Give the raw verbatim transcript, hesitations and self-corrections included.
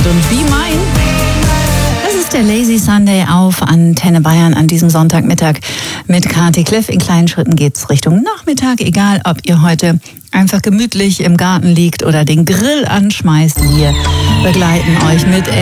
Mozart und Be Mine. Das ist der Lazy Sunday auf Antenne Bayern an diesem Sonntagmittag mit Kati Cliff. In kleinen Schritten geht's Richtung Nachmittag, egal ob ihr heute einfach gemütlich im Garten liegt oder den Grill anschmeißt. Wir begleiten euch mit